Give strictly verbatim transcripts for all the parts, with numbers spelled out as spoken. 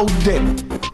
าวเด่น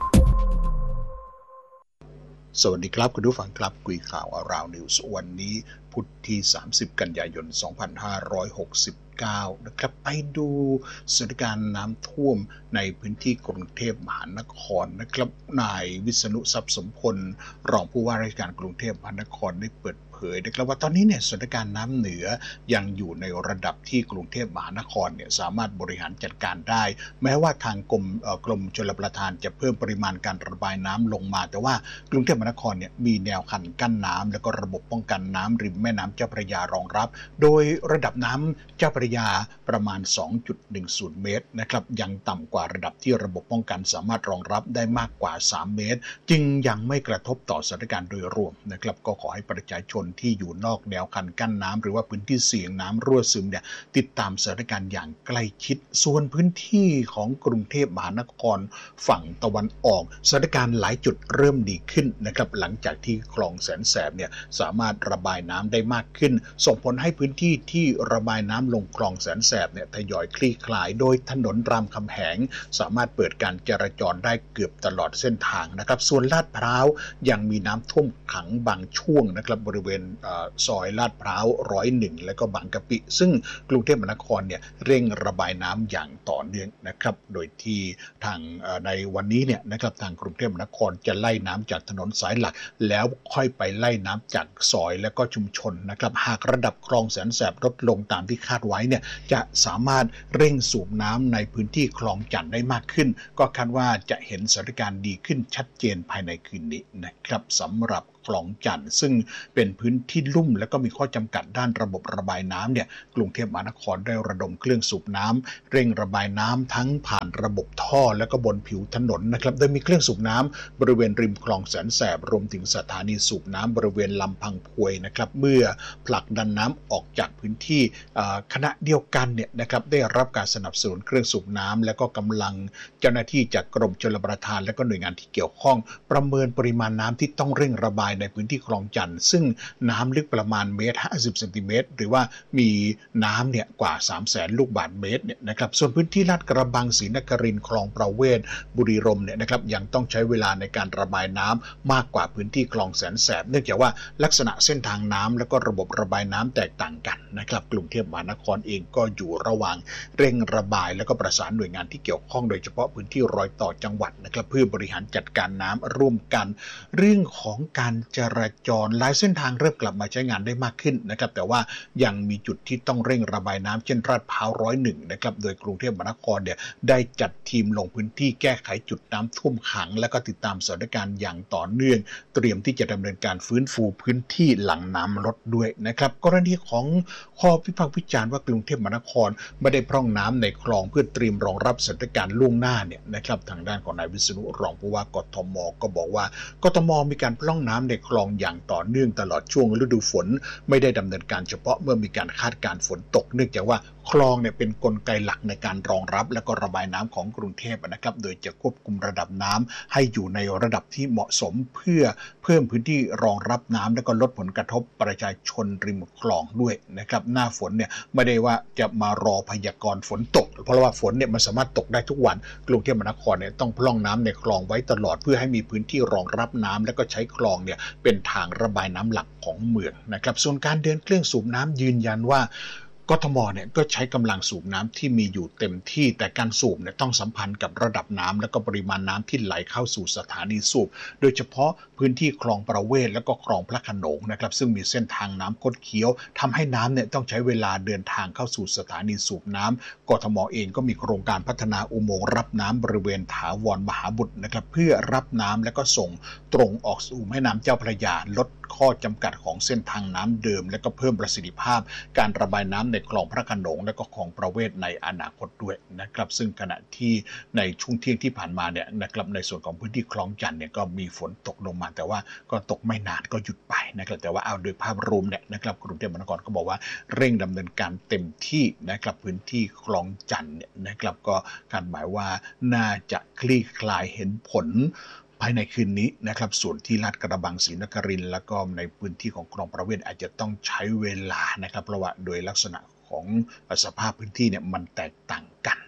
สวัสดีครับคุณผู้ฟังครับคุยข่าวอาราวนิวส์วันนี้พุธที่สามสิบกันยายนสองพันห้าร้อยหกสิบเก้านะครับไปดูสถานการณ์น้ำท่วมในพื้นที่กรุงเทพมหานครนะครับนายวิษณุทรัพย์สมพลรองผู้ว่าราชการกรุงเทพมหานครได้เปิดเผยนะครับว่าตอนนี้เนี่ยสถานการณ์น้ำเหนือยังอยู่ในระดับที่กรุงเทพมหานครเนี่ยสามารถบริหารจัดการได้แม้ว่าทางกรมกรมชลประทานจะเพิ่มปริมาณการระบายน้ำลงมาแต่ว่ากรุงเทพมหานครเนี่ยมีแนวคันกั้นน้ำแล้วก็ระบบป้องกันน้ำริมแม่น้ำเจ้าพระยารองรับโดยระดับน้ำเจ้าพระยาประมาณ สองจุดหนึ่งศูนย์ เมตรนะครับยังต่ำกว่าระดับที่ระบบป้องกันสามารถรองรับได้มากกว่าสามเมตรจึงยังไม่กระทบต่อสถานการณ์โดยรวมนะครับก็ขอให้ประชาชนที่อยู่นอกแนวคันกั้นน้ำหรือว่าพื้นที่เสี่ยงน้ำรั่วซึมเนี่ยติดตามสถานการณ์อย่างใกล้ชิดส่วนพื้นที่ของกรุงเทพมหานครฝั่งตะวันออกสถานการณ์หลายจุดเริ่มดีขึ้นนะครับหลังจากที่คลองแสนแสบเนี่ยสามารถระบายน้ำได้มากขึ้นส่งผลให้พื้นที่ที่ระบายน้ำลงคลองแสนแสบเนี่ยทยอยคลี่คลายโดยถนนรามคำแหงสามารถเปิดการจราจรได้เกือบตลอดเส้นทางนะครับส่วนลาดพร้าวยังมีน้ำท่วมขังบางช่วงนะครับบริเวณซอยลาดพร้าวร้อยหนึ่งและก็บางกะปิซึ่งกรุงเทพมหานครเนี่ยเร่งระบายน้ำอย่างต่อเนื่องนะครับโดยที่ทางในวันนี้เนี่ยนะครับทางกรุงเทพมหานครจะไล่น้ำจากถนนสายหลักแล้วค่อยไปไล่น้ำจากซอยและก็ชุมชนนะครับหากระดับคลองแสนแสบลดลงตามที่คาดไว้เนี่ยจะสามารถเร่งสูบน้ำในพื้นที่คลองจันทน์ได้มากขึ้นก็คาดว่าจะเห็นสถานการณ์ดีขึ้นชัดเจนภายในคืนนี้นะครับสำหรับคลองจันทน์ซึ่งเป็นพื้นที่ลุ่มและก็มีข้อจำกัดด้านระบบระบายน้ำเนี่ยกรุงเทพมหานครได้ระดมเครื่องสูบน้ำเร่งระบายน้ำทั้งผ่านระบบท่อและก็บนผิวถนนนะครับโดยมีเครื่องสูบน้ำบริเวณริมคลองแสนแสบรวมถึงสถานีสูบน้ำบริเวณลำพังพวยนะครับเมื่อผลักดันน้ำออกจากพื้นที่ขณะเดียวกันเนี่ยนะครับได้รับการสนับสนุนเครื่องสูบน้ำและก็กำลังเจ้าหน้าที่จากกรมชลประทานและก็หน่วยงานที่เกี่ยวข้องประเมินปริมาณน้ำที่ต้องเร่งระบายในพื้นที่คลองจันทน์ซึ่งน้ำลึกประมาณเมตรห้าสิบเซนติเมตรหรือว่ามีน้ำเนี่ยกว่า สามแสน ลูกบาศก์เมตรเนี่ยนะครับส่วนพื้นที่ลาดกระบังศรีนครินทร์คลองประเวศบุรีรัมย์เนี่ยนะครับยังต้องใช้เวลาในการระบายน้ำมากกว่าพื้นที่คลองแสนแสบเนื่องจากว่าลักษณะเส้นทางน้ำและก็ระบบระบายน้ำแตกต่างกันนะครับกรุงเทพมหานครเองก็อยู่ระหว่างเร่งระบายและก็ประสานหน่วยงานที่เกี่ยวข้องโดยเฉพาะพื้นที่รอยต่อจังหวัดนะครับเพื่อบริหารจัดการน้ำร่วมกันเรื่องของการจราจรหลายเส้นทางเริ่มกลับมาใช้งานได้มากขึ้นนะครับแต่ว่ายังมีจุดที่ต้องเร่งระบายน้ำเช่นลาดพร้าวร้อยหนึ่งนะครับโดยกรุงเทพมหานครเนี่ยได้จัดทีมลงพื้นที่แก้ไขจุดน้ำท่วมขังและก็ติดตามสถานการณ์อย่างต่อเนื่องเตรียมที่จะดำเนินการฟื้นฟูพื้นที่หลังน้ำลดด้วยนะครับกรณีของข้อวิพากษ์วิจารณ์ว่ากรุงเทพมหานครไม่ได้พร่องน้ำในคลองเพื่อเตรียมรองรับสถานการณ์ล่วงหน้าเนี่ยนะครับทางด้านของนายวิษณุรองผู้ว่ากทมก็บอกว่ากทมมีการพร่องน้ำในคลองอย่างต่อเนื่องตลอดช่วงฤดูฝนไม่ได้ดำเนินการเฉพาะเมื่อมีการคาดการณ์ฝนตกเนื่องจากว่าคลองเนี่ยเป็นกลไกหลักในการรองรับและก็ระบายน้ำของกรุงเทพนะครับโดยจะควบคุมระดับน้ำให้อยู่ในระดับที่เหมาะสมเพื่อเพิ่มพื้นที่รองรับน้ำและก็ลดผลกระทบประชาชนริมคลองด้วยนะครับหน้าฝนเนี่ยไม่ได้ว่าจะมารอพยากรณ์ฝนตกเพราะว่าฝนเนี่ยมันสามารถตกได้ทุกวันกรุงเทพมหานครเนี่ยต้องพร่องน้ำในคลองไว้ตลอดเพื่อให้มีพื้นที่รองรับน้ำและก็ใช้คลองเนี่ยเป็นทางระบายน้ำหลักของเมืองนะครับส่วนการเดินเครื่องสูบน้ำยืนยันว่ากทมเนี่ยก็ใช้กำลังสูบน้ำที่มีอยู่เต็มที่แต่การสูบเนี่ยต้องสัมพันธ์กับระดับน้ำและก็ปริมาณน้ำที่ไหลเข้าสู่สถานีสูบโดยเฉพาะพื้นที่คลองประเวศและก็คลองพระโขนงนะครับซึ่งมีเส้นทางน้ำคดเคี้ยวทำให้น้ำเนี่ยต้องใช้เวลาเดินทางเข้าสู่สถานีสูบน้ำกทมเองก็มีโครงการพัฒนาอุโมงค์รับน้ำบริเวณถาวรมหาบุตรนะครับเพื่อรับน้ำและก็ส่งตรงออกสู่แม่น้ำเจ้าพระยาลดข้อจำกัดของเส้นทางน้ำเดิมและก็เพิ่มประสิทธิภาพการระบายน้ำในคลองพระโขนงและก็คลองประเวศในอนาคตด้วยนะครับซึ่งขณะที่ในช่วงเที่ยงที่ผ่านมาเนี่ยนะครับในส่วนของพื้นที่คลองจันทน์เนี่ยก็มีฝนตกลงมาแต่ว่าก็ตกไม่นานก็หยุดไปนะครับแต่ว่าเอาโดยภาพรวมเนี่ยนะครับกรุงเทพมหานครก็บอกว่าเร่งดำเนินการเต็มที่นะครับพื้นที่คลองจันทน์เนี่ยนะครับก็คาดหมายว่าน่าจะคลี่คลายเห็นผลภายในคืนนี้นะครับส่วนที่ลาดกระบังศรีนครินทร์แล้วก็ในพื้นที่ของคลองประเวศอาจจะต้องใช้เวลานะครับเพราะว่าโดยลักษณะของสภาพพื้นที่เนี่ยมันแตกต่างกันนะ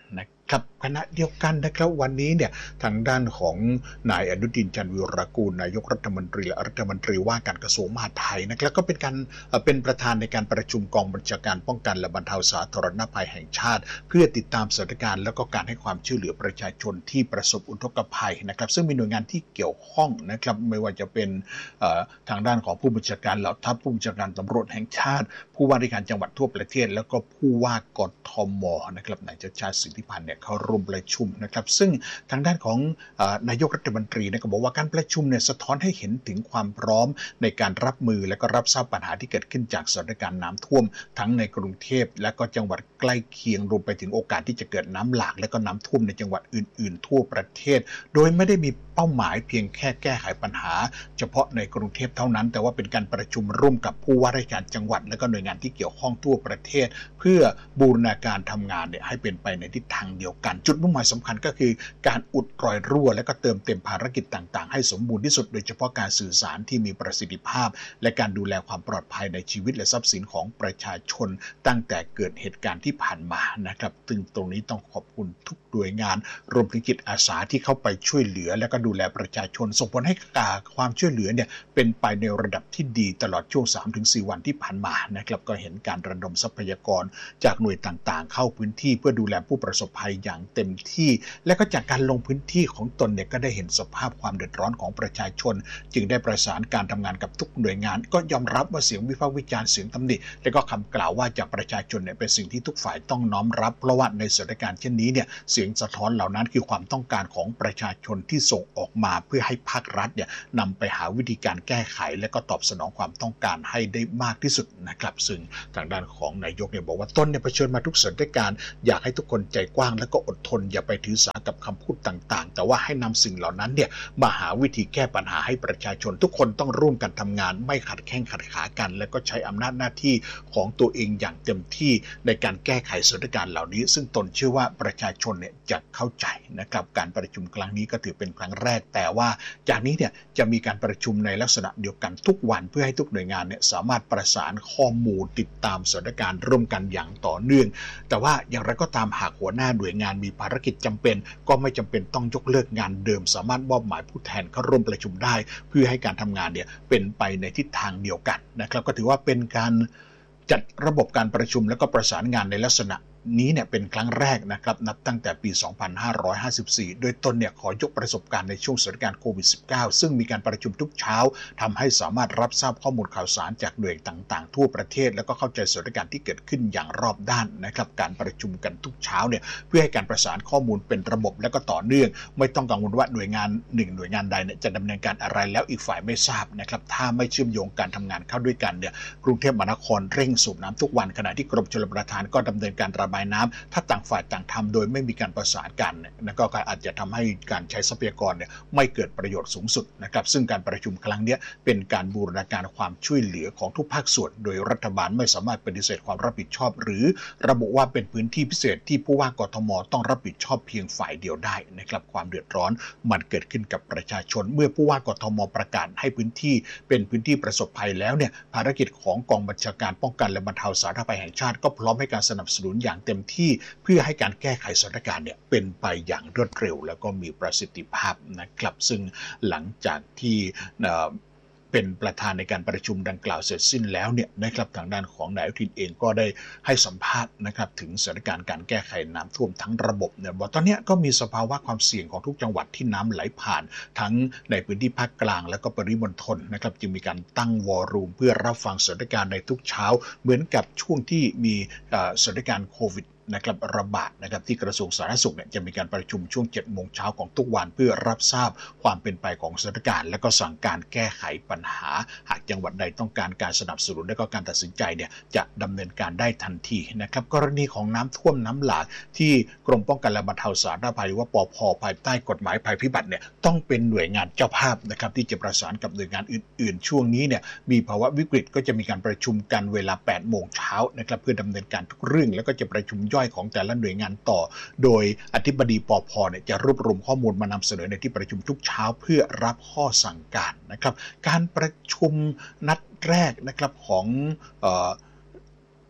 ครับขณะเดียวกันนะครับวันนี้เนี่ยทางด้านของนายอนุทินชาญวีรกูลนายกรัฐมนตรีและรัฐมนตรีว่าการกระทรวงมหาดไทยนะครับก็เป็นการเป็นประธานในการประชุมกองบัญชาการป้องกันและบรรเทาสาธารณภัยแห่งชาติเพื่อติดตามสถานการณ์และก็การให้ความช่วยเหลือประชาชนที่ประสบอุทกภัยนะครับซึ่งมีหน่วยงานที่เกี่ยวข้องนะครับไม่ว่าจะเป็นทางด้านของผู้บัญชาการเหล่าทัพผู้บัญชาการตำรวจแห่งชาติผู้ว่าราชการจังหวัดทั่วประเทศแล้วก็ผู้ว่ากทมนะครับนายชัชชาติสิทธิพันธ์เนี่ยเขาร่วมประชุมนะครับซึ่งทางด้านของนายกรัฐมนตรีเนี่ยก็บอกว่าการประชุมเนี่ยสะท้อนให้เห็นถึงความพร้อมในการรับมือและก็รับทราบปัญหาที่เกิดขึ้นจากสถานการณ์น้ำท่วมทั้งในกรุงเทพและก็จังหวัดใกล้เคียงรวมไปถึงโอกาสที่จะเกิดน้ำหลากและก็น้ำท่วมในจังหวัดอื่นๆทั่วประเทศโดยไม่ได้มีเป้าหมายเพียงแค่แก้ไขปัญหาเฉพาะในกรุงเทพเท่านั้นแต่ว่าเป็นการประชุมร่วมกับผู้ว่าราชการจังหวัดและก็หน่วยงานที่เกี่ยวข้องทั่วประเทศเพื่อบูรณาการทำงานเนี่ยให้เป็นไปในทิศทางเดียวกันจุดมุ่งหมายสำคัญก็คือการอุดรอยรั่วและก็เติมเต็มภารกิจต่างๆให้สมบูรณ์ที่สุดโดยเฉพาะการสื่อสารที่มีประสิทธิภาพและการดูแลความปลอดภัยในชีวิตและทรัพย์สินของประชาชนตั้งแต่เกิดเหตุการณ์ที่ผ่านมานะครับซึ่งตรงนี้ต้องขอบคุณทุกหน่วยงานรวมถึงจิตอาสาที่เข้าไปช่วยเหลือและก็ดูแลประชาชนส่งผลให้ความช่วยเหลือเนี่ยเป็นไปในระดับที่ดีตลอดช่วง สามถึงสี่ วันที่ผ่านมานะครับก็เห็นการระดมทรัพยากรจากหน่วยต่างๆเข้าพื้นที่เพื่อดูแลผู้ประสบภัยอย่างเต็มที่และก็จากการลงพื้นที่ของตนเนี่ยก็ได้เห็นสภาพความเดือดร้อนของประชาชนจึงได้ประสานการทำงานกับทุกหน่วยงานก็ยอมรับว่าเสียงวิพากษ์วิจารณ์เสียงตำหนิและก็คำกล่าวว่าจากประชาชนเนี่ยเป็นสิ่งที่ทุกฝ่ายต้องน้อมรับเพราะว่าในสถานการณ์เช่นนี้เนี่ยเสียงสะท้อนเหล่านั้นคือความต้องการของประชาชนที่ส่งออกมาเพื่อให้ภาครัฐเนี่ยนำไปหาวิธีการแก้ไขและก็ตอบสนองความต้องการให้ได้มากที่สุดนะครับซึ่งทางด้านของนายกเนี่ยบอกว่าตนเนี่ยเผชิญมาทุกสถานการณ์อยากให้ทุกคนใจกว้างและก็อดทนอย่าไปถือสากับคำพูดต่างๆแต่ว่าให้นำสิ่งเหล่านั้นเนี่ยมาหาวิธีแก้ปัญหาให้ประชาชนทุกคนต้องร่วมกันทำงานไม่ขัดแข้งขัดขากันและก็ใช้อำนาจหน้าที่ของตัวเองอย่างเต็มที่ในการแก้ไขสถานการณ์เหล่านี้ซึ่งตนเชื่อว่าประชาชนเนี่ยจะเข้าใจนะครับการประชุมครั้งนี้ก็ถือเป็นครั้งแรกแต่ว่าจากนี้เนี่ยจะมีการประชุมในลักษณะเดียวกันทุกวันเพื่อให้ทุกหน่วยงานเนี่ยสามารถประสานข้อมูลติดตามสถานการณ์ร่วมกันอย่างต่อเนื่องแต่ว่าอย่างไรก็ตามหากหัวหน้าหน่วยงานมีภารกิจจำเป็นก็ไม่จำเป็นต้องยกเลิกงานเดิมสามารถมอบหมายผู้แทนเข้าร่วมประชุมได้เพื่อให้การทำงานเนี่ยเป็นไปในทิศทางเดียวกันนะครับก็ถือว่าเป็นการจัดระบบการประชุมและก็ประสานงานในลักษณะนี้เนี่ยเป็นครั้งแรกนะครับนับตั้งแต่ปี สองพันห้าร้อยห้าสิบสี่ โดยตนเนี่ยขอยกประสบการณ์ในช่วงสถานการณ์โควิด สิบเก้า ซึ่งมีการประชุมทุกเช้าทำให้สามารถรับทราบข้อมูลข่าวสารจากหน่วยต่างๆทั่วประเทศแล้วก็เข้าใจสถานการณ์ที่เกิดขึ้นอย่างรอบด้านนะครับการประชุมกันทุกเช้าเนี่ยเพื่อให้การประสานข้อมูลเป็นระบบและก็ต่อเนื่องไม่ต้องกังวลว่าหน่วยงานหนึ่งหน่วยงานใดเนี่ยจะดำเนินการอะไรแล้วอีกฝ่ายไม่ทราบนะครับถ้าไม่เชื่อมโยงการทำงานเข้าด้วยกันเนี่ยกรุงเทพมหานครเร่งสูบน้ำทุกวันขณะที่กรมชลประทานก็ดำเนินการระบายน้ำถ้าต่างฝ่ายต่างทำโดยไม่มีการประสานกันนะก็อาจจะทำให้การใช้ทรัพยากรเนี่ยไม่เกิดประโยชน์สูงสุดนะครับซึ่งการประชุมครั้งนี้เป็นการบูรณาการความช่วยเหลือของทุกภาคส่วนโดยรัฐบาลไม่สามารถปฏิเสธความรับผิดชอบหรือระบุว่าเป็นพื้นที่พิเศษที่ผู้ว่ากทมต้องรับผิดชอบเพียงฝ่ายเดียวได้นะครับความเดือดร้อนมันเกิดขึ้นกับประชาชนเมื่อผู้ว่ากทมประกาศให้พื้นที่เป็นพื้นที่ประสบภัยแล้วเนี่ยภารกิจของกองบัญชาการป้องกันและบรรเทาสาธารณภัยแห่งชาติก็พร้อมให้การสนับสนุนอย่างเต็มที่เพื่อให้การแก้ไขสถานการณ์เนี่ยเป็นไปอย่างรวดเร็วแล้วก็มีประสิทธิภาพนะครับซึ่งหลังจากที่เป็นประธานในการประชุมดังกล่าวเสร็จสิ้นแล้วเนี่ยนะครับทางด้านของนายอนุทินเองก็ได้ให้สัมภาษณ์นะครับถึงสถานการณ์การแก้ไขน้ำท่วมทั้งระบบเนี่ยบอกตอนนี้ก็มีสภาวะความเสี่ยงของทุกจังหวัดที่น้ำไหลผ่านทั้งในพื้นที่ภาคกลางและก็ปริมณฑลนะครับจึงมีการตั้งวอลลุ่มเพื่อรับฟังสถานการณ์ในทุกเช้าเหมือนกับช่วงที่มีสถานการณ์โควิดนะครับระบาดนะครับที่กระทรวงสาธารณสุขเนี่ยจะมีการประชุมช่วง เจ็ดโมงเช้าของทุกวันเพื่อรับทราบความเป็นไปของสถานการณ์และก็สั่งการแก้ไขปัญหาหากจังหวัดใดต้องการการสนับสนุนและก็การตัดสินใจเนี่ยจะดำเนินการได้ทันทีนะครับกรณีของน้ำท่วมน้ำหลากที่กรมป้องกันและบรรเทาสาธารณภัยหรือว่าปภ.ภายใต้กฎหมายภัยพิบัติเนี่ยต้องเป็นหน่วยงานเจ้าภาพนะครับที่จะประสานกับหน่วยงานอื่นๆช่วงนี้เนี่ยมีภาวะวิกฤตก็จะมีการประชุมกันเวลา แปดโมงเช้านะครับเพื่อดำเนินการทุกเรื่องแล้วก็จะประชุมย่อยของแต่ละหน่วยงานต่อโดยอธิบดีปภ.เนี่ยจะรวบรวมข้อมูลมานำเสนอในที่ประชุมทุกเช้าเพื่อรับข้อสั่งการนะครับการประชุมนัดแรกนะครับของเอ่อ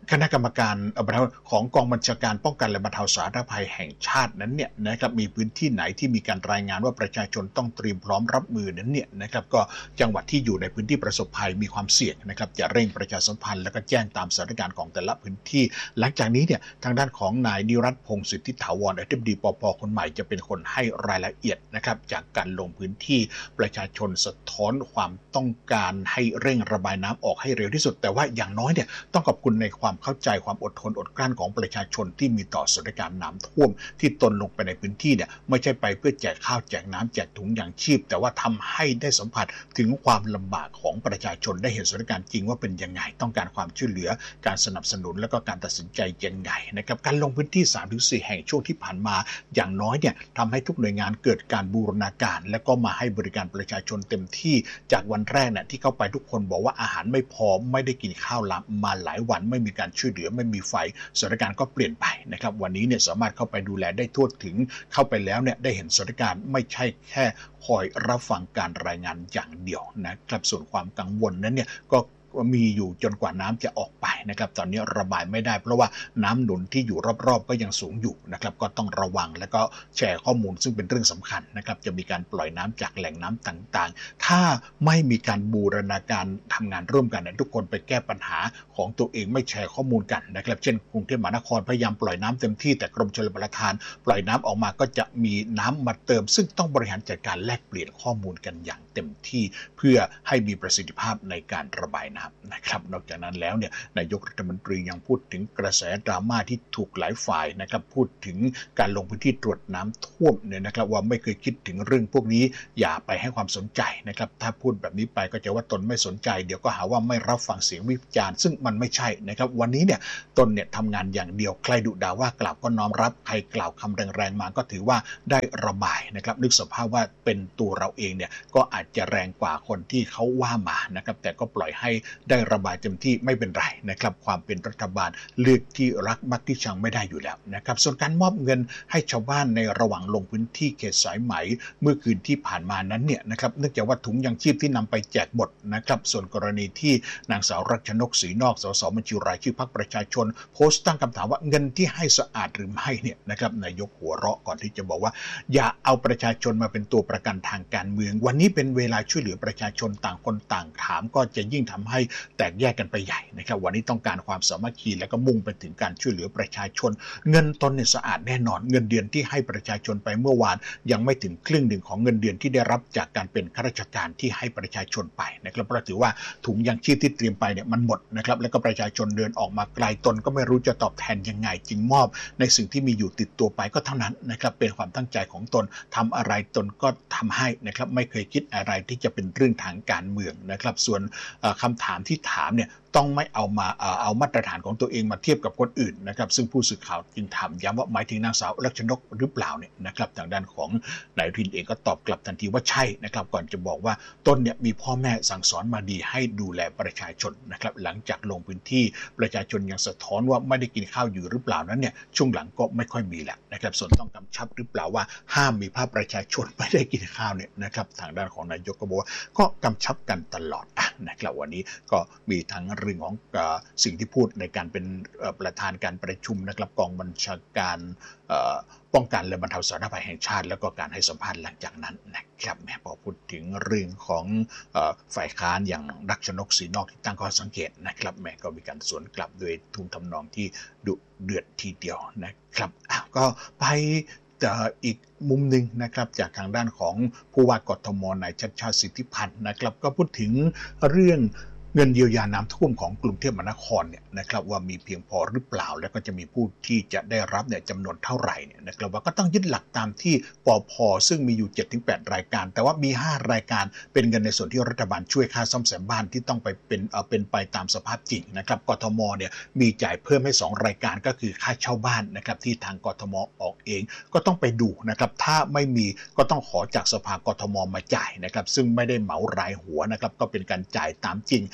คณะกรรมการของกองบัญชาการป้องกันและบรรเทาสาธารณภัยแห่งชาตินั้นเนี่ยนะครับมีพื้นที่ไหนที่มีการรายงานว่าประชาชนต้องเตรียมพร้อมรับมือนั้นเนี่ยนะครับก็จังหวัดที่อยู่ในพื้นที่ประสบภัยมีความเสี่ยงนะครับจะเร่งประชาสัมพันธ์และก็แจ้งตามสถานการณ์ของแต่ละพื้นที่หลังจากนี้เนี่ยทางด้านของนายนิรัตน์พงษ์สิทธิถาวรอธิบดีปป.คนใหม่จะเป็นคนให้รายละเอียดนะครับจากการลงพื้นที่ประชาชนสะท้อนความต้องการให้เร่งระบายน้ำออกให้เร็วที่สุดแต่ว่าอย่างน้อยเนี่ยต้องขอบคุณในความเข้าใจความอดทนอดกลั้นของประชาชนที่มีต่อสถานการณ์น้ำท่วมที่ตนลงไปในพื้นที่เนี่ยไม่ใช่ไปเพื่อแจกข้าวแจกน้ำแจกถุงยางชีพแต่ว่าทำให้ได้สัมผัสถึงความลำบากของประชาชนได้เห็นสถานการณ์จริงว่าเป็นยังไงต้องการความช่วยเหลือการสนับสนุนและก็การตัดสินใจยังไงนะครับการลงพื้นที่ สามถึงสี่ แห่งช่วงที่ผ่านมาอย่างน้อยเนี่ยทำให้ทุกหน่วยงานเกิดการบูรณาการและก็มาให้บริการประชาชนเต็มที่จากวันแรกเนี่ยที่เข้าไปทุกคนบอกว่าอาหารไม่พอไม่ได้กินข้าวลามาหลายวันไม่มีการช่วยเหลือไม่มีไฟสถานการณ์ก็เปลี่ยนไปนะครับวันนี้เนี่ยสามารถเข้าไปดูแลได้ทั่วถึงเข้าไปแล้วเนี่ยได้เห็นสถานการณ์ไม่ใช่แค่คอยรับฟังการรายงานอย่างเดียวนะครับส่วนความกังวลนั้นเนี่ยก็มีอยู่จนกว่าน้ำจะออกไปนะครับตอนนี้ระบายไม่ได้เพราะว่าน้ำหนุนที่อยู่รอบๆก็ยังสูงอยู่นะครับก็ต้องระวังและก็แชร์ข้อมูลซึ่งเป็นเรื่องสำคัญนะครับจะมีการปล่อยน้ำจากแหล่งน้ำต่างๆถ้าไม่มีการบูรณาการทำงานร่วมกันทุกคนไปแก้ปัญหาของตัวเองไม่แชร์ข้อมูลกันนะครับเช่นกรุงเทพมหานครพยายามปล่อยน้ำเต็มที่แต่กรมชลประทานปล่อยน้ำออกมาก็จะมีน้ำมาเติมซึ่งต้องบริหารจัดการแลกเปลี่ยนข้อมูลกันอย่างเต็มที่เพื่อให้มีประสิทธิภาพในการระบายน้ำนะครับนอกจากนั้นแล้วเนี่ยนายกรัฐมนตรียังพูดถึงกระแสดราม่าที่ถูกหลายฝ่ายนะครับพูดถึงการลงพื้นที่ตรวจน้ำท่วมเนี่ยนะครับว่าไม่เคยคิดถึงเรื่องพวกนี้อย่าไปให้ความสนใจนะครับถ้าพูดแบบนี้ไปก็จะว่าตนไม่สนใจเดี๋ยวก็หาว่าไม่รับฟังเสียงวิจารณ์ซึ่งมันไม่ใช่นะครับวันนี้เนี่ยตนเนี่ยทำงานอย่างเดียวใครดุด่าว่ากล่าวก็น้อมรับใครกล่าวคำแรงๆมาก็ถือว่าได้ระบายนะครับนึกสภาพว่าเป็นตัวเราเองเนี่ยก็อาจจะแรงกว่าคนที่เขาว่ามานะครับแต่ก็ปล่อยให้ได้ระบายเต็มที่ไม่เป็นไรนะครับความเป็นรัฐบาลเลือกที่รักมักที่ชังไม่ได้อยู่แล้วนะครับส่วนการมอบเงินให้ชาวบ้านในระหว่างลงพื้นที่เขตสายไหมเมื่อคืนที่ผ่านมานั้นเนี่ยนะครับเนื่องจากว่าถุงยังชีพที่นำไปแจกหมดนะครับส่วนกรณีที่นางสาวรัชนกศรีนอกสสบัญชีรายชื่อพรรคประชาชนโพสต์ตั้งคำถามว่าเงินที่ให้สะอาดหรือไม่เนี่ยนะครับนายกหัวเราะก่อนที่จะบอกว่าอย่าเอาประชาชนมาเป็นตัวประกันทางการเมืองวันนี้เป็นเวลาช่วยเหลือประชาชนต่างคนต่างถามก็จะยิ่งทำให้แตกแยกกันไปใหญ่นะครับวันนี้ต้องการความสามัคคีและก็มุ่งไปถึงการช่วยเหลือประชาชนเงินตนเนี่ยสะอาดแน่นอนเงินเดือนที่ให้ประชาชนไปเมื่อวานยังไม่ถึงครึ่งหนึ่งของเงินเดือนที่ได้รับจากการเป็นข้าราชการที่ให้ประชาชนไปนะครับเพราะถือว่าถุงยางชีพที่เตรียมไปเนี่ยมันหมดนะครับแล้วก็ประชาชนเดินออกมาไกลตนก็ไม่รู้จะตอบแทนยังไงจึงมอบในสิ่งที่มีอยู่ติดตัวไปก็เท่านั้นนะครับเป็นความตั้งใจของตนทำอะไรตนก็ทำให้นะครับไม่เคยคิดอะไรที่จะเป็นเรื่องทางการเมืองนะครับส่วนคำถามที่ถามเนี่ยต้องไม่เอามาเอามาตรฐานของตัวเองมาเทียบกับคนอื่นนะครับซึ่งผู้สื่อข่าวจึงถามย้ำว่าหมายถึงนางสาวรัชนกหรือเปล่าเนี่ยนะครับทางด้านของนายอนุทินเองก็ตอบกลับทันทีว่าใช่นะครับก่อนจะบอกว่าตนเนี่ยมีพ่อแม่สั่งสอนมาดีให้ดูแลประชาชนนะครับหลังจากลงพื้นที่ประชาชนยังสะท้อนว่าไม่ได้กินข้าวอยู่หรือเปล่านั้นเนี่ยช่วงหลังก็ไม่ค่อยมีแล้วนะครับส่วนต้องกำชับหรือเปล่าว่าห้ามมีภาพประชาชนไม่ได้กินข้าวเนี่ยนะครับทางด้านของนายกก็บอกว่าก็กำชับกันตลอดนะครับวันนี้ก็มีทั้งเรื่องของสิ่งที่พูดในการเป็นประธานการประชุมนะครับกองบัญชาการป้องกันและบรรเทาสาธารณภัยแห่งชาติแล้วก็การให้สัมภาษณ์หลังจากนั้นนะครับแม่พอพูดถึงเรื่องของฝ่ายค้านอย่างรัชนกศรีนอกที่ตั้งข้อสังเกตนะครับแม่ก็มีการสวนกลับโดยทุ่งทำนองที่ดุเดือดทีเดียวนะครับก็ไปอีกมุมหนึ่งนะครับจากทางด้านของผู้ว่ากทมนายชัชชาติสิทธิพันธ์นะครับก็พูดถึงเรื่องเงินเยียวยาน้ำท่วมของกรุงเทพมหานครเนี่ยนะครับว่ามีเพียงพอหรือเปล่าแล้วก็จะมีผู้ที่จะได้รับเนี่ยจำนวนเท่าไหร่เนี่ยนะครับว่าก็ต้องยึดหลักตามที่ปพ.ซึ่งมีอยู่ เจ็ดถึงแปด รายการแต่ว่ามีห้ารายการเป็นเงินในส่วนที่รัฐบาลช่วยค่าซ่อมแซมบ้านที่ต้องไปเป็นเอ่อเป็นไปตามสภาพจริงนะครับกทมเนี่ยมีจ่ายเพิ่มให้สองรายการก็คือค่าเช่าบ้านนะครับที่ทางกทมออกเองก็ต้องไปดูนะครับถ้าไม่มีก็ต้องขอจากสภากทมมาจ่ายนะครับซึ่งไม่ได้เหมารายหัวนะครับก็เป็นการจ่ายตามจริง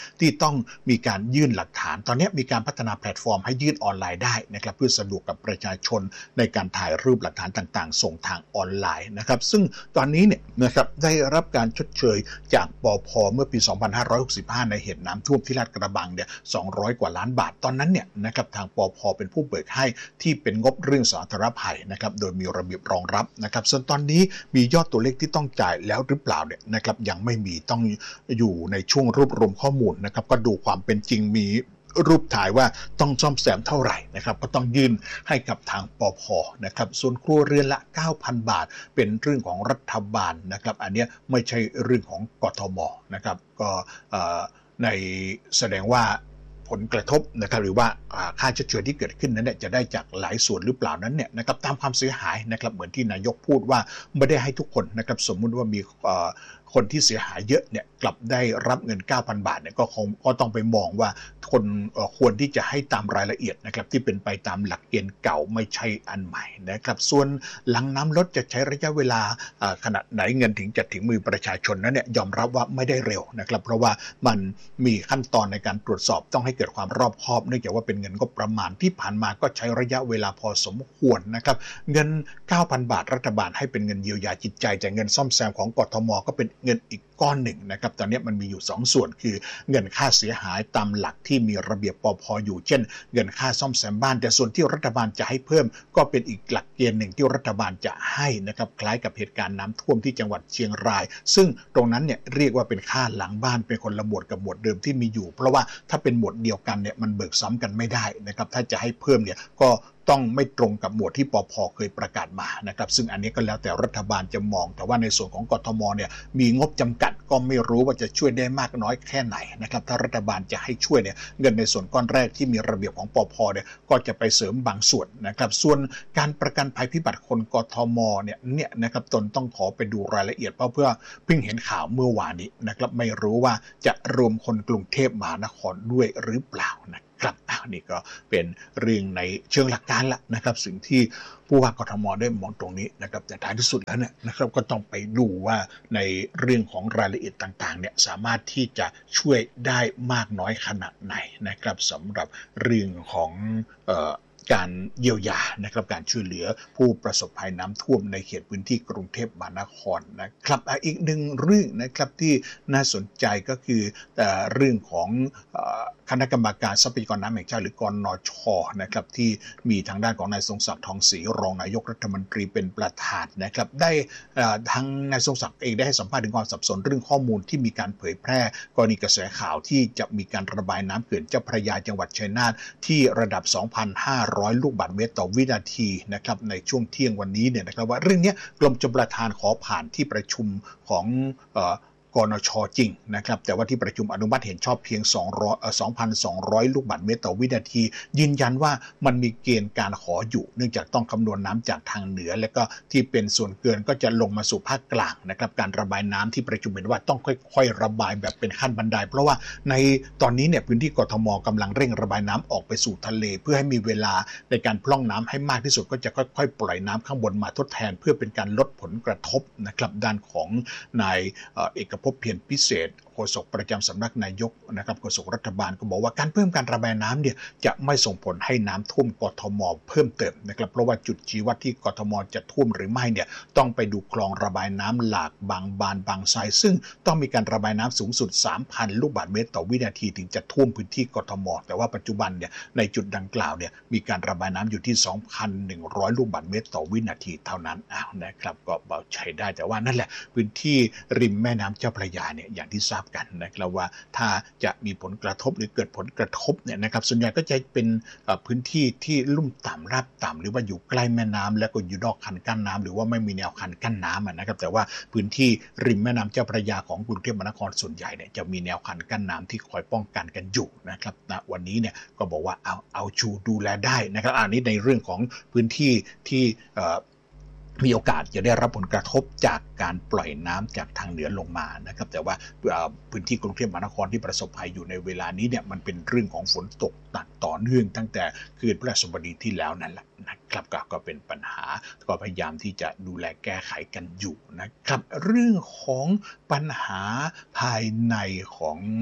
ที่ต้องมีการยื่นหลักฐานตอนนี้มีการพัฒนาแพลตฟอร์มให้ยื่นออนไลน์ได้นะครับเพื่อสะดวกกับประชาชนในการถ่ายรูปหลักฐานต่างๆส่งทางออนไลน์นะครับซึ่งตอนนี้เนี่ยนะครับได้รับการชดเชยจากปภ.เมื่อปีสองพันห้าร้อยหกสิบห้าในเหตุน้ำท่วมที่ลาดกระบังเนี่ยสองร้อยกว่าล้านบาทตอนนั้นเนี่ยนะครับทางปภ.เป็นผู้เบิกให้ที่เป็นงบเรื่องสาธารณภัยนะครับโดยมีระเบียบรองรับนะครับส่วนตอนนี้มียอดตัวเลขที่ต้องจ่ายแล้วหรือเปล่าเนี่ยนะครับยังไม่มีต้องอยู่ในช่วงรวบรวมข้อมูลนะครับก็ดูความเป็นจริงมีรูปถ่ายว่าต้องซ่อมแซมเท่าไหร่นะครับก็ต้องยื่นให้กับทางปภ.นะครับส่วนครัวเรือนละ เก้าพัน บาทเป็นเรื่องของรัฐบาลนะครับอันนี้ไม่ใช่เรื่องของกทม.นะครับก็ในแสดงว่าผลกระทบนะครับหรือว่าค่าชดเชยที่เกิดขึ้นนั้นเนี่ยจะได้จากหลายส่วนหรือเปล่านั้นเนี่ยนะครับตามความเสียหายนะครับเหมือนที่นายกพูดว่าไม่ได้ให้ทุกคนนะครับสมมุติว่ามีคนที่เสียหายเยอะเนี่ยกลับได้รับเงิน เก้าพัน บาทเนี่ยก็คงก็ต้องไปมองว่าคนควรที่จะให้ตามรายละเอียดนะครับที่เป็นไปตามหลักเกณฑ์เก่าไม่ใช่อันใหม่นะครับส่วนหลังน้ำลดจะใช้ระยะเวลาขนาดไหนเงินถึงจะถึงมือประชาชนนั้นเนี่ยยอมรับว่าไม่ได้เร็วนะครับเพราะว่ามันมีขั้นตอนในการตรวจสอบต้องให้เกิดความรอบคอบเนื่องจากว่าเป็นเงินงบประมาณที่ผ่านมาก็ใช้ระยะเวลาพอสมควรนะครับเงิน เก้าพัน บาทรัฐบาลให้เป็นเงินเยียวยาจิตใจแต่เงินซ่อมแซมของกทม.ก็เป็นเงินอีกก้อนหนึ่งนะครับตอนนี้มันมีอยู่สองส่วนคือเงินค่าเสียหายตามหลักที่มีระเบียบปภ.อยู่เช่นเงินค่าซ่อมแซมบ้านแต่ส่วนที่รัฐบาลจะให้เพิ่มก็เป็นอีกหลักเกณฑ์หนึ่งที่รัฐบาลจะให้นะครับคล้ายกับเหตุการณ์น้ำท่วมที่จังหวัดเชียงรายซึ่งตรงนั้นเนี่ยเรียกว่าเป็นค่าหลังบ้านเป็นคนละหมวดกับหมวดเดิมที่มีอยู่เพราะว่าถ้าเป็นหมวดเดียวกันเนี่ยมันเบิกซ้ำกันไม่ได้นะครับถ้าจะให้เพิ่มเนี่ยก็ต้องไม่ตรงกับหมวดที่ปภ.เคยประกาศมานะครับซึ่งอันนี้ก็แล้วแต่รัฐบาลจะมองแต่ว่าในส่วนของกทม.เนี่ยมีงบจำกัดก็ไม่รู้ว่าจะช่วยได้มากน้อยแค่ไหนนะครับถ้ารัฐบาลจะให้ช่วยเนี่ยเงินในส่วนก้อนแรกที่มีระเบียบของปภ.เนี่ยก็จะไปเสริมบางส่วนนะครับส่วนการประกันภัยพิบัติคนกทม.เนี่ยเนี่ยนะครับตนต้องขอไปดูรายละเอียดเพราะเพื่อเพิ่งเห็นข่าวเมื่อวานนี้นะครับไม่รู้ว่าจะรวมคนกรุงเทพมหานครด้วยหรือเปล่านะครับนี่ก็เป็นเรื่องในเชิงหลักการละนะครับสิ่งที่ผู้ว่ากทม.ได้มองตรงนี้นะครับแต่ท้ายที่สุดแล้วเนี่ยนะครับก็ต้องไปดูว่าในเรื่องของรายละเอียดต่างๆเนี่ยสามารถที่จะช่วยได้มากน้อยขนาดไหนนะครับสำหรับเรื่องของเอ่อการเยียวยานะครับการช่วยเหลือผู้ประสบภัยน้ำท่วมในเขตพื้นที่กรุงเทพมหานครนะครับอีกหนึ่งเรื่องนะครับที่น่าสนใจก็คือเรื่องของคณะกรรมการทรัพยากรน้ำแห่งชาติหรือกนช.นะครับที่มีทางด้านของนายทรงศักดิ์ทองศรีรองนายกรัฐมนตรีเป็นประธานนะครับได้ทางนายทรงศักดิ์เองได้ให้สัมภาษณ์ถึงความสับสนเรื่องข้อมูลที่มีการเผยแพร่กรณีกระแสข่าวที่จะมีการระบายน้ำเขื่อนเจ้าพระยาจังหวัดชัยนาทที่ระดับ สองพันห้าร้อย ลูกบาศก์เมตรต่อวินาทีนะครับในช่วงเที่ยงวันนี้เนี่ยนะครับว่าเรื่องนี้กรมชลประทานขอผ่านที่ประชุมของเอ่อกนช.จริงนะครับแต่ว่าที่ประชุมอนุมัติเห็นชอบเพียงสองพันสองร้อย ลูกบาศก์เมตรต่อวินาทียืนยันว่ามันมีเกณฑ์การขออยู่เนื่องจากต้องคำนวณน้ำจากทางเหนือและก็ที่เป็นส่วนเกินก็จะลงมาสู่ภาคกลางนะครับการระบายน้ำที่ประชุมเห็นว่าต้องค่อยๆระบายแบบเป็นขั้นบันไดเพราะว่าในตอนนี้เนี่ยพื้นที่กทม.กำลังเร่งระบายน้ำออกไปสู่ทะเลเพื่อให้มีเวลาในการพร่องน้ำให้มากที่สุดก็จะค่อยๆปล่อยน้ำข้างบนมาทดแทนเพื่อเป็นการลดผลกระทบนะครับด้านของนายเอกภพเพียรพิเศษโฆษกประจำสำนักนายกนะครับโฆษกรัฐบาลก็บอกว่าการเพิ่มการระบายน้ำเนี่ยจะไม่ส่งผลให้น้ำท่วมกทม.เพิ่มเติมนะครับเพราะว่าจุดชี้วัดที่กทม.จะท่วมหรือไม่เนี่ยต้องไปดูคลองระบายน้ำหลากบางบานบางไทรซึ่งต้องมีการระบายน้ำสูงสุด สามพัน ลูกบาศก์เมตรต่อวินาทีถึงจะท่วมพื้นที่กทม.แต่ว่าปัจจุบันเนี่ยในจุดดังกล่าวเนี่ยมีการระบายน้ำอยู่ที่ สองพันหนึ่งร้อย ลูกบาศก์เมตรต่อวินาทีเท่านั้นอ้าวนะครับก็เบาใจได้แต่ว่านั่นแหละพื้นที่ริมแม่น้ำเจ้าพระยาเนี่ยอย่างที่ทราบกันนะครับว่าถ้าจะมีผลกระทบหรือเกิดผลกระทบเนี่ยนะครับส่วนใหญ่ก็จะเป็นพื้นที่ที่ลุ่มต่ำราบต่ำหรือว่าอยู่ใกล้แม่น้ำแล้วก็อยู่นอกคันกั้นน้ำหรือว่าไม่มีแนวคันกั้นน้ำนะครับแต่ว่าพื้นที่ริมแม่น้ำเจ้าพระยาของกรุงเทพมหานครส่วนใหญ่เนี่ยจะมีแนวคันกั้นน้ำที่คอยป้องกันกันอยู่นะครับณวันนี้เนี่ยก็บอกว่าเอาเอาชูดูแลได้นะครับอันนี้ในเรื่องของพื้นที่ที่มีโอกาสจะได้รับผลกระทบจากการปล่อยน้ำจากทางเหนือลงมานะครับแต่ว่าพื้นที่กรุงเทพมหานครที่ประสบภัยอยู่ในเวลานี้เนี่ยมันเป็นเรื่องของฝนตกหนักต่อเนื่องตั้งแต่คืนพฤหัสบดีที่แล้วนั่นแหละนะครับก็เป็นปัญหาก็พยายามที่จะดูแลแก้ไขกันอยู่นะครับเรื่องของปัญหาภายในของ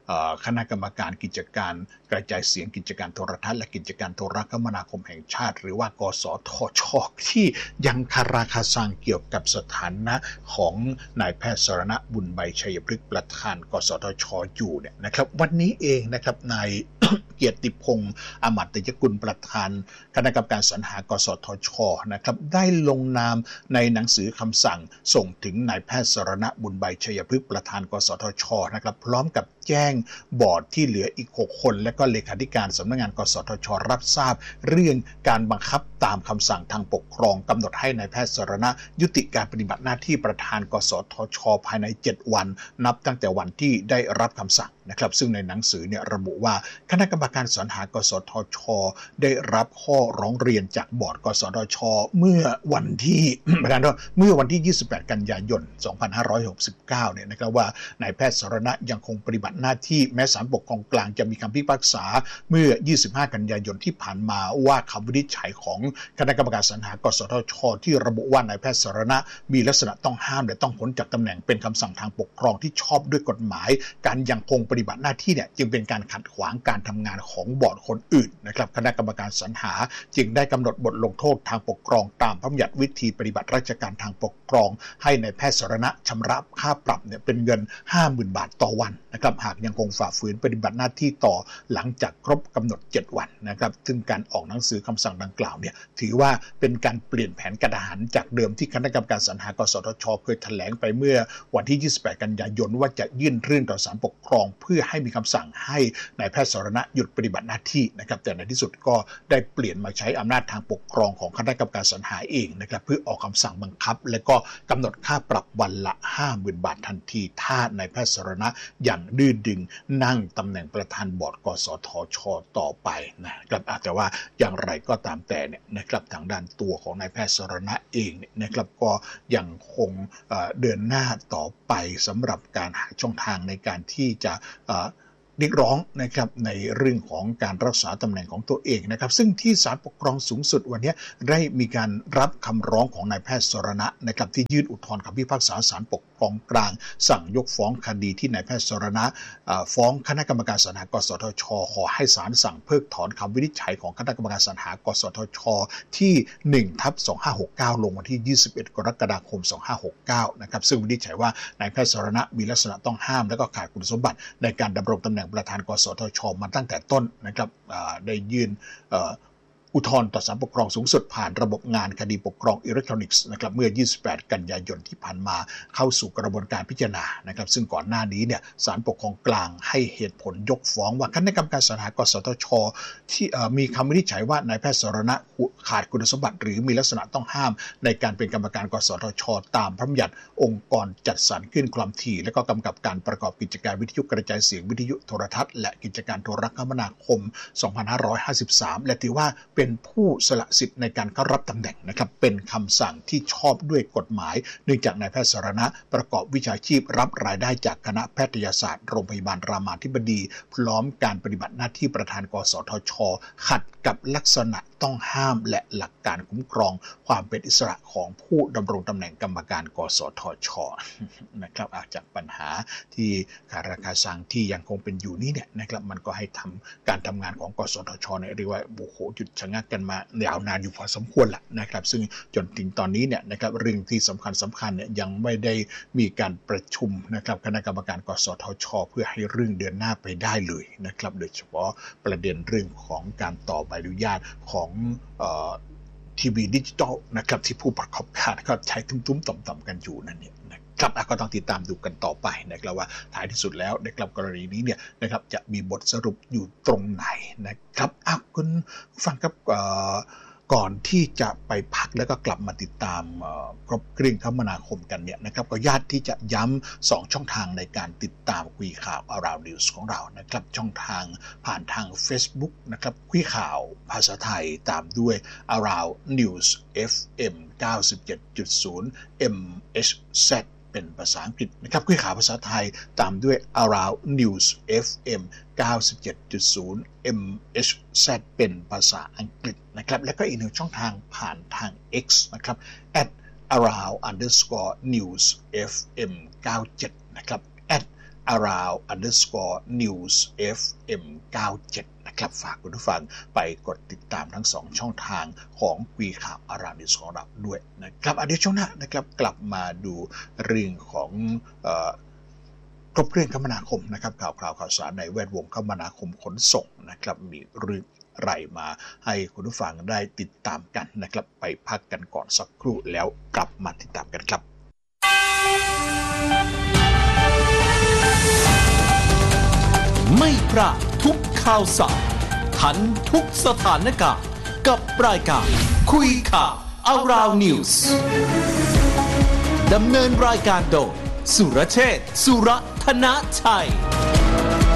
คณะกรรมการกิจการกระจายเสียงกิจการโทรทัศน์และกิจการโทรคมนาคมแห่งชาติหรือว่ากสทช.ที่ยังคาราคาซังเกี่ยวกับสถานะของนายแพทย์สรณะบุญใบชัยพฤกษ์ประธานกสทช.อยู่เนี่ยนะครับวันนี้เองนะครับนาย เกียรติพงษ์อมตยกุลประธานคณะกรรมการสรรหากสทช.นะครับได้ลงนามในหนังสือคำสั่งส่งถึงนายแพทย์สรณะบุญใบชัยพฤกษ์ประธานกสทช.นะครับพร้อมกับแจ้งบอร์ดที่เหลืออีกหกคนและก็เลขาธิการสำนักงานกสทช.รับทราบเรื่องการบังคับตามคำสั่งทางปกครองกำหนดให้นายแพทย์สรณะยุติการปฏิบัติหน้าที่ประธานกสทช.ภายในเจ็ดวันนับตั้งแต่วันที่ได้รับคำสั่งนะครับซึ่งในหนังสือเนี่ยระบุว่าคณะกรรมการสรรหากสทช.ได้รับข้อร้องเรียนจากบอร์ดกสทช.เมื่อวันที่ ประการเมื่อวันที่ยี่สิบแปดกันยายนสองพันห้าร้อยหกสิบเก้าเนี่ยนะครับว่านายแพทย์สรณะยังคงปฏิบัติหน้าที่แม้ศาลปกครองกลางจะมีคำพิพากษาเมื่อยี่สิบห้ากันยายนที่ผ่านมาว่าคำวินิจฉัยของคณะกรรมการสรรหากสทช.ที่ระบุว่านายแพทย์สรณะมีลักษณะต้องห้ามและต้องพ้นจากตำแหน่งเป็นคำสั่งทางปกครองที่ชอบด้วยกฎหมายการยังคงปฏิบัติหน้าที่เนี่ยจึงเป็นการขัดขวางการทำงานของบอร์ดคนอื่นนะครับคณะกรรมการสรรหาจึงได้กำหนดบทลงโทษทางปกครองตามพระบัญญัติวิธีปฏิบัติราชการทางปกครองให้นายแพทย์สรณะชำระค่าปรับเนี่ยเป็นเงิน ห้าหมื่น บาทต่อวันนะครับหากยังคงฝ่าฝืนปฏิบัติหน้าที่ต่อหลังจากครบกำหนดเจ็ดวันนะครับซึ่งการออกหนังสือคำสั่งดังกล่าวเนี่ยถือว่าเป็นการเปลี่ยนแผนกระทันหันจากเดิมที่คณะกรรมการสรรหากสทช.เคยแถลงไปเมื่อวันที่ยี่สิบแปดกันยายนว่าจะยื่นเรื่องต่อศาลปกครองเพื่อให้มีคำสั่งให้นายแพทย์สรณะหยุดปฏิบัติหน้าที่นะครับแต่ในที่สุดก็ได้เปลี่ยนมาใช้อำนาจทางปกครองของคณะกรรมการสรรหาเองนะครับเพื่อออกคำสั่งบังคับและก็กำหนดค่าปรับวันละ ห้าหมื่น บาททันทีถ้านายแพทย์สรณะอย่างดื้อดึงนั่งตำแหน่งประธานบอร์ดกสทช.ต่อไปนะครับแต่ว่าอย่างไรก็ตามแต่เนี่ยนะครับทางด้านตัวของนายแพทย์สรณะเองเนี่ยนะครับก็ยังคงเดินหน้าต่อไปสำหรับการหาช่องทางในการที่จะเรียกร้องนะครับในเรื่องของการรักษาตำแหน่งของตัวเองนะครับซึ่งที่ศาลปกครองสูงสุดวันนี้ได้มีการรับคำร้องของนายแพทย์สรณะนะครับที่ยื่นอุทธรณ์คำพิพากษาศาลปกครองกลางสั่งยกฟ้องคดีที่นายแพทย์สรณะฟ้องคณะกรรมการสรรหากสทช.ขอให้ศาลสั่งเพิกถอนคำวินิจฉัยของคณะกรรมการสรรหากสทช.ที่ หนึ่งทับสองพันห้าร้อยหกสิบเก้า ลงวันที่ยี่สิบเอ็ดกรกฎาคมสองพันห้าร้อยหกสิบเก้านะครับซึ่งวินิจฉัยว่านายแพทย์สรณะมีลักษณะต้องห้ามและก็ขาดคุณสมบัติในการดำรงตำแหน่งประธานกสทช.มาตั้งแต่ต้นนะครับได้ยื่นอุทธรณ์ต่อศาลปกครองสูงสุดผ่านระบบงานคดีปกครองอิเล็กทรอนิกส์นะครับเมื่อยี่สิบแปดกันยายนที่ผ่านมาเข้าสู่กระบวนการพิจารณานะครับซึ่งก่อนหน้านี้เนี่ยศาลปกครองกลางให้เหตุผลยกฟ้องว่าคณะกรรมการสรรหากสทช.ที่มีคำวินิจฉัยว่านายแพทย์สรณะขาดคุณสมบัติหรือมีลักษณะต้องห้ามในการเป็นกรรมการกสทช.ตามพระบัญญัติองค์กรจัดสรรคลื่นความถี่และก็กำกับการประกอบกิจการวิทยุกระจายเสียงวิทยุโทรทัศน์และกิจการโทรคมนาคมสองพันห้าร้อยห้าสิบสามและถือว่าเป็นผู้สละสิทธิ์ในการเข้ารับตำแหน่งนะครับเป็นคำสั่งที่ชอบด้วยกฎหมายเนื่องจากนายแพทย์สรณะประกอบวิชาชีพรับรายได้จากคณะแพทยศาสตร์โรงพยาบาลรามาธิบดีพร้อมการปฏิบัติหน้าที่ประธานกสทช.ขัดกับลักษณะต้องห้ามและหลักการคุ้มครองความเป็นอิสระของผู้ดำรงตำแหน่งกรรมการกสทช.นะครับจากปัญหาที่คาราคาซังที่ยังคงเป็นอยู่นี่เนี่ยนะครับมันก็ให้ทำการทำงานของกสทช.เนี่ยเรียกว่าโอ้โหหยุดชะงักกันมายาวนานอยู่พอสมควรแหละนะครับซึ่งจนถึงตอนนี้เนี่ยนะครับเรื่องที่สำคัญสำคัญเนี่ยยังไม่ได้มีการประชุมนะครับคณะกรรมการกสทช.เพื่อให้เรื่องเดินหน้าไปได้เลยนะครับโดยเฉพาะประเด็นเรื่องของการต่อใบอนุญาตของทีวีดิจิตอลนะครับที่ผู้ประกอบการก็ใช้ตุ้มๆต่อมๆกันอยู่นั่นเนี่ยนะครับก็ต้องติดตามดูกันต่อไปนะครับว่าท้ายที่สุดแล้วนะครับกรณีนี้เนี่ยนะครับจะมีบทสรุปอยู่ตรงไหนนะครับอ้าวคุณฟังครับก่อนที่จะไปพักแล้วก็กลับมาติดตามครบเครื่องคมนาคมกันเนี่ยนะครับก็ญาติที่จะย้ำสองช่องทางในการติดตามคุยข่าว Around News ของเรานะครับช่องทางผ่านทาง Facebook นะครับคุยข่าวภาษาไทยตามด้วย Around News เอฟ เอ็ม เก้าสิบเจ็ดจุดศูนย์ เอ็ม เอช แซด เป็นภาษาอังกฤษนะครับคุยข่าวภาษาไทยตามด้วย Around News เอฟ เอ็ม เก้าสิบเจ็ดจุดศูนย์ เอ็ม เอช แซด เป็นภาษาอังกฤษนะครับและก็อีกหนึ่งช่องทางผ่านทาง X นะครับ แอท around underscore news เอฟ เอ็ม เก้าสิบเจ็ด นะครับ แอท around underscore news เอฟ เอ็ม เก้าสิบเจ็ดนะครับฝากคุณผู้ฟังไปกดติดตามทั้งสองช่องทางของคุยข่าว around news ของเราด้วยนะครับอันนี้ช่วงหน้านะครับกลับมาดูเรื่องของเอ่อครบเครื่องคมนาคมนะครับข่าวคราวข่าวสารในแวดวงคมนาคมขนส่งนะครับมีเรื่องไรมาให้คุณผู้ฟังได้ติดตามกันนะครับไปพักกันก่อนสักครู่แล้วกลับมาติดตามกันครับไม่พลาดทุกข่าวสารทันทุกสถานการณ์กับรายการคุยข่าว Around News ดำเนินรายการโดยสุรเชษฐ์ สุรธนชัย